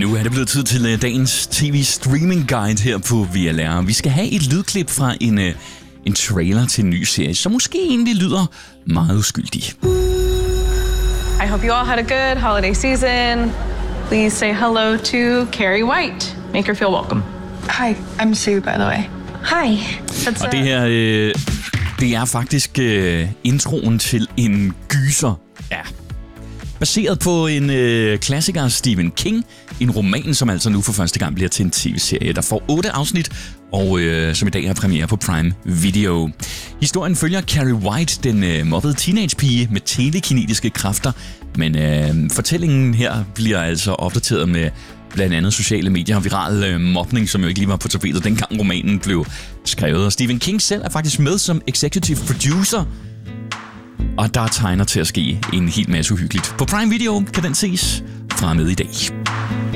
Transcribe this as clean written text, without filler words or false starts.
Nu er det blevet tid til dagens tv-streaming-guide her på VLR. Vi skal have et lydklip fra en trailer til en ny serie, som måske egentlig lyder meget uskyldig. I hope you all had a good holiday season. Please say hello to Carrie White. Make her feel welcome. Hi, I'm Sue, by the way. Hi. Og det her, det er faktisk introen til en gyser. Ja. Baseret på en klassiker af Stephen King. En roman, som altså nu for første gang bliver til en tv-serie, der får 8 afsnit, og som i dag har premiere på Prime Video. Historien følger Carrie White, den mobbede teenagepige med telekinetiske kræfter, men fortællingen her bliver altså opdateret med blandt andet sociale medier og viral mobning, som jo ikke lige var på tapetet, dengang romanen blev skrevet. Og Stephen King selv er faktisk med som executive producer, og der tegner til at ske en hel masse uhyggeligt. På Prime Video kan den ses fra med i dag.